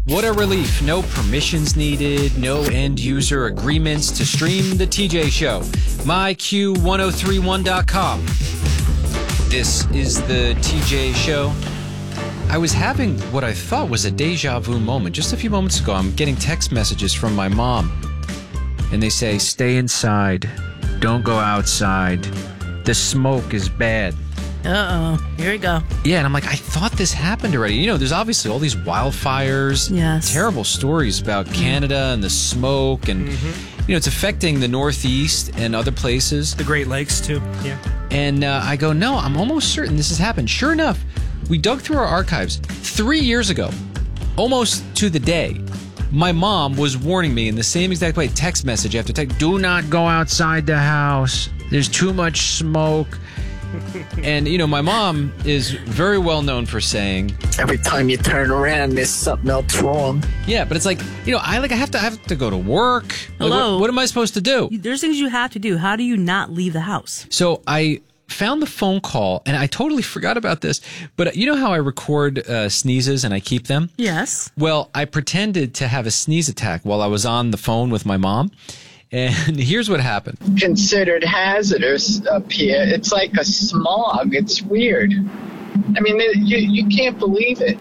What a relief. No permissions needed, no end-user agreements to stream The TJ Show. MyQ1031.com. This is The TJ Show. I was having what I thought was a deja vu moment. Just a few moments ago, I'm getting text messages from my mom. And they say, stay inside. Don't go outside. The smoke is bad. Uh-oh. Here we go. Yeah, and I'm like, I thought this happened already. You know, there's obviously all these wildfires. Yes. Terrible stories about Canada and the smoke. And, you know, it's affecting the Northeast and other places. The Great Lakes, too. Yeah. And I go, no, I'm almost certain this has happened. Sure enough, we dug through our archives 3 years ago, almost to the day. My mom was warning me in the same exact way, text message after text, do not go outside the house. There's too much smoke. And, you know, my mom is very well known for saying, every time you turn around, there's something else wrong. Yeah, but it's like, you know, I have to go to work. Hello. Like, what am I supposed to do? There's things you have to do. How do you not leave the house? So I found the phone call, and I totally forgot about this, but you know how I record sneezes and I keep them? Yes. Well, I pretended to have a sneeze attack while I was on the phone with my mom. And here's what happened. Considered hazardous up here. It's like a smog. It's weird. I mean, you can't believe it.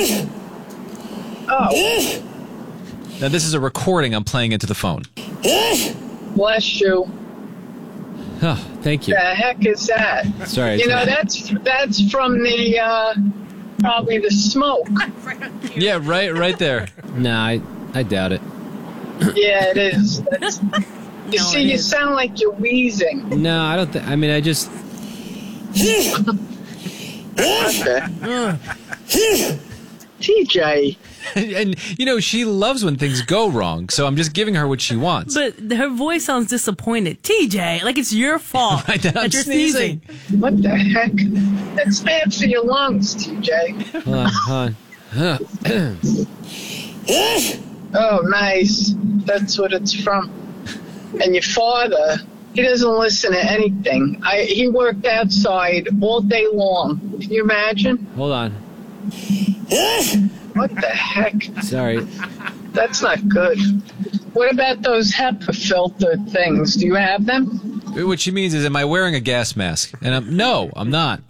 Oh. Now, this is a recording I'm playing into the phone. Bless you. Oh, thank you. The heck is that? Sorry. You know, that's from the, probably the smoke. Yeah, right there. Nah, I doubt it. Yeah, it is. You sound like you're wheezing. No, I don't think. I mean, I just. Okay. TJ. And, you know, she loves when things go wrong, so I'm just giving her what she wants. But her voice sounds disappointed. TJ, like it's your fault that I'm you're sneezing. What the heck? That's bad for your lungs, TJ. Hold on. Oh, nice. That's what it's from. And your father, he doesn't listen to anything. He worked outside all day long. Can you imagine? Hold on. What the heck? Sorry. That's not good. What about those HEPA filter things? Do you have them? What she means is, am I wearing a gas mask? And no, I'm not.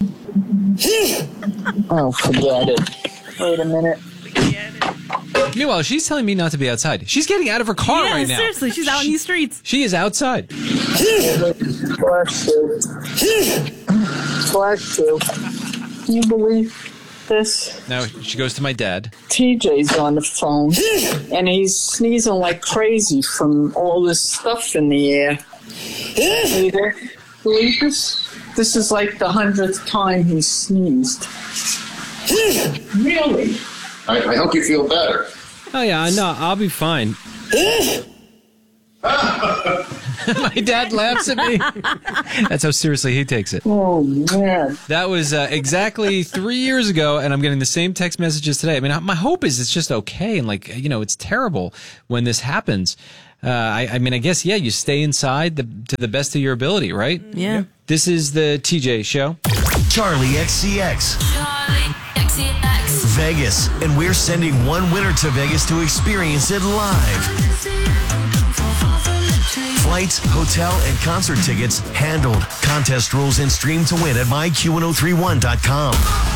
Oh, forget it. Wait a minute. Meanwhile, she's telling me not to be outside. She's getting out of her car right now. Seriously, she's out in these streets. She is outside. Bless you. Bless you. Can you believe this? Now she goes to my dad. TJ's on the phone, and he's sneezing like crazy from all this stuff in the air. Believe this? This is like the 100th time he sneezed. Really? I hope you feel better. Oh, yeah, no, I'll be fine. My dad laughs at me. That's how seriously he takes it. Oh, man. That was exactly 3 years ago, and I'm getting the same text messages today. I mean, my hope is it's just okay, and, like, you know, it's terrible when this happens. I mean, I guess, yeah, you stay inside to the best of your ability, right? Yeah. This is the TJ Show. Charlie XCX. Vegas, and we're sending one winner to Vegas to experience it live. Flights, hotel, and concert tickets handled. Contest rules and stream to win at myQ1031.com.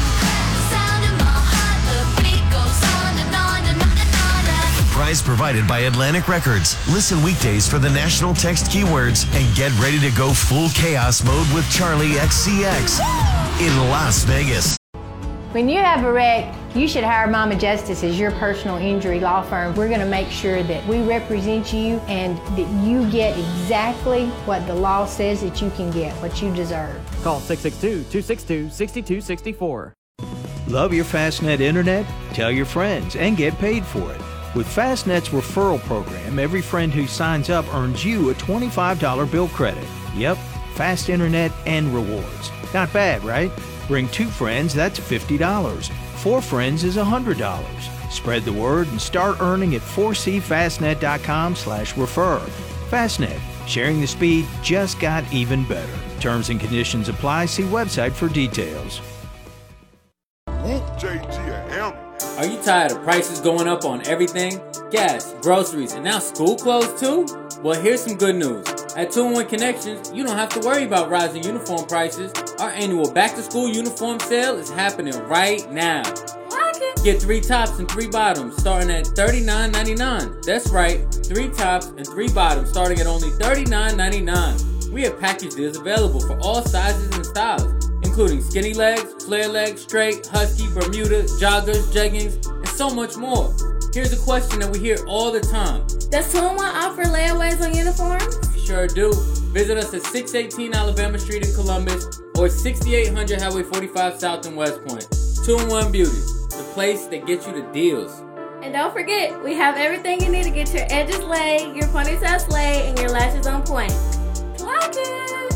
Prize provided by Atlantic Records. Listen weekdays for the national text keywords and get ready to go full chaos mode with Charlie XCX in Las Vegas. When you have a wreck, you should hire Mama Justice as your personal injury law firm. We're going to make sure that we represent you and that you get exactly what the law says that you can get, what you deserve. Call 662-262-6264. Love your Fastnet internet? Tell your friends and get paid for it. With Fastnet's referral program, every friend who signs up earns you a $25 bill credit. Yep, fast internet and rewards. Not bad, right? Bring 2 friends, that's $50. 4 friends is $100. Spread the word and start earning at 4cfastnet.com/refer. Fastnet, sharing the speed just got even better. Terms and conditions apply. See website for details. JG and Are you tired of prices going up on everything? Gas, groceries, and now school clothes too? Well, here's some good news. At 2-in-1 Connections, you don't have to worry about rising uniform prices. Our annual back-to-school uniform sale is happening right now. Get 3 tops and 3 bottoms starting at $39.99. That's right, 3 tops and 3 bottoms starting at only $39.99. We have package deals available for all sizes and styles, including skinny legs, flare legs, straight, husky, Bermuda, joggers, jeggings, and so much more. Here's a question that we hear all the time. Does 2-in-1 offer layaways on uniforms? Sure do. Visit us at 618 Alabama Street in Columbus or 6800 Highway 45 South in West Point. 2-in-1 Beauty, the place that gets you the deals. And don't forget, we have everything you need to get your edges laid, your ponytails laid, and your lashes on point. Clock it!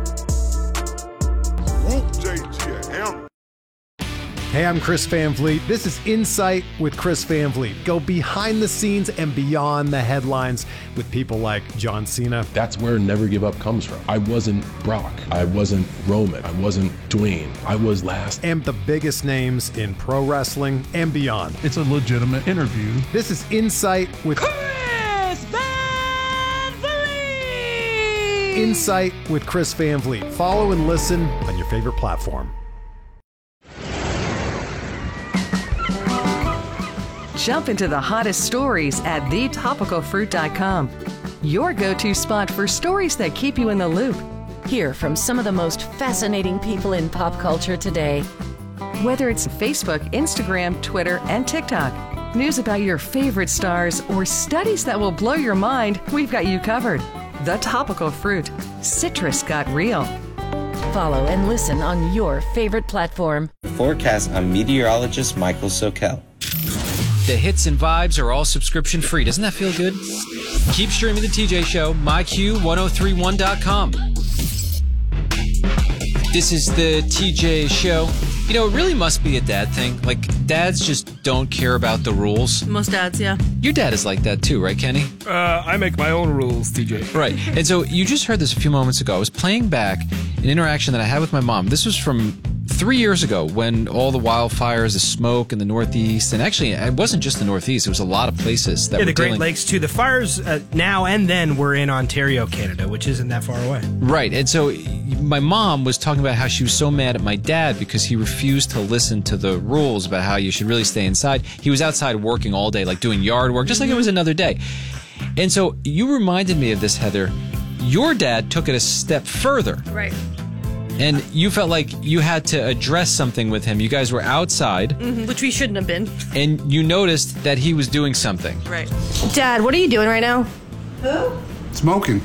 Hey, I'm Chris Van Vliet. This is Insight with Chris Van Vliet. Go behind the scenes and beyond the headlines with people like John Cena. That's where Never Give Up comes from. I wasn't Brock. I wasn't Roman. I wasn't Dwayne. I was last. And the biggest names in pro wrestling and beyond. It's a legitimate interview. This is Insight with Chris Van Vliet! Insight with Chris Van Vliet. Follow and listen on your favorite platform. Jump into the hottest stories at thetopicalfruit.com. Your go-to spot for stories that keep you in the loop. Hear from some of the most fascinating people in pop culture today. Whether it's Facebook, Instagram, Twitter, and TikTok, news about your favorite stars, or studies that will blow your mind, we've got you covered. The Topical Fruit. Citrus got real. Follow and listen on your favorite platform. Forecast on meteorologist Michael Sokell. The hits and vibes are all subscription free. Doesn't that feel good? Keep streaming the TJ Show, myq1031.com. This is the TJ Show. You know, it really must be a dad thing. Like, dads just don't care about the rules. Most dads, yeah. Your dad is like that too, right, Kenny? I make my own rules, TJ. Right. And so you just heard this a few moments ago. I was playing back an interaction that I had with my mom. This was from 3 years ago when all the wildfires, the smoke in the Northeast, and actually it wasn't just the Northeast, it was a lot of places that were the Great dealing... Lakes too. The fires now and then were in Ontario, Canada, which isn't that far away. Right. And so my mom was talking about how she was so mad at my dad because he refused to listen to the rules about how you should really stay inside. He was outside working all day, like doing yard work, just like it was another day. And so you reminded me of this, Heather. Your dad took it a step further. Right. And you felt like you had to address something with him. You guys were outside. Mm-hmm. Which we shouldn't have been. And you noticed that he was doing something. Right. Dad, what are you doing right now? Who? Smoking.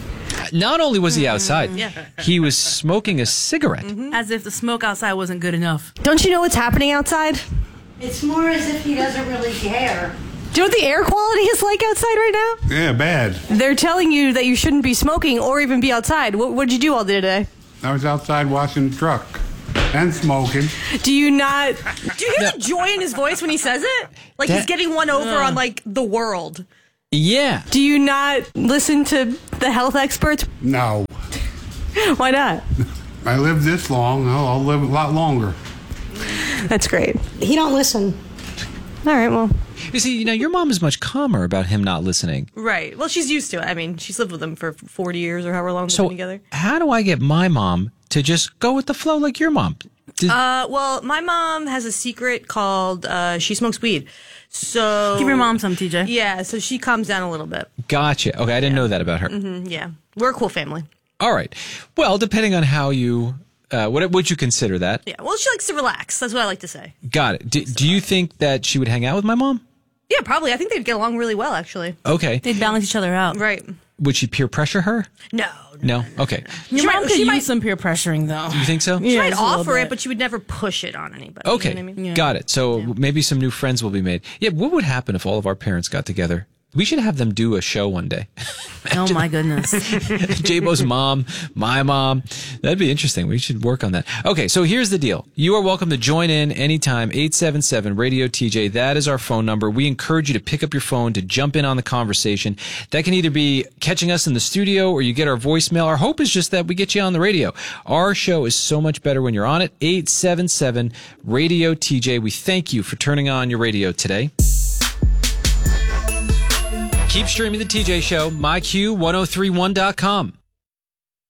Not only was he outside, Yeah. he was smoking a cigarette. Mm-hmm. As if the smoke outside wasn't good enough. Don't you know what's happening outside? It's more as if he doesn't really care. Do you know what the air quality is like outside right now? Yeah, bad. They're telling you that you shouldn't be smoking or even be outside. What did you do all day today? I was outside washing the truck and smoking. Do you not... Do you hear the joy in his voice when he says it? Like he's getting one over on, like, the world. Yeah. Do you not listen to the health experts? No. Why not? I lived this long. I'll live a lot longer. That's great. He don't listen. All right, well... You see, your mom is much calmer about him not listening. Right. Well, she's used to it. I mean, she's lived with him for 40 years or however long they've been together. How do I get my mom to just go with the flow like your mom? Well, my mom has a secret called she smokes weed. So Give your mom some, TJ. Yeah, so she calms down a little bit. Gotcha. Okay, I didn't know that about her. Mm-hmm, yeah. We're a cool family. All right. Well, depending on how you... what would you consider that? Yeah, well, she likes to relax. That's what I like to say. Got it. Do you think that she would hang out with my mom? Yeah, probably. I think they'd get along really well, actually. Okay. They'd balance each other out. Right. Would she peer pressure her? No. No? Okay. Your mom could use some peer pressuring, though. You think so? She might offer it, but she would never push it on anybody. Okay. You know what I mean? Got it. So maybe some new friends will be made. Yeah, what would happen if all of our parents got together We should have them do a show one day. Oh my goodness. J-Bo's mom, my mom. That'd be interesting. We should work on that. Okay, so here's the deal. You are welcome to join in anytime. 877-RADIO-TJ. That is our phone number. We encourage you to pick up your phone to jump in on the conversation. That can either be catching us in the studio or you get our voicemail. Our hope is just that we get you on the radio. Our show is so much better when you're on it. 877-RADIO-TJ. We thank you for turning on your radio today. Keep streaming the TJ Show, myq1031.com.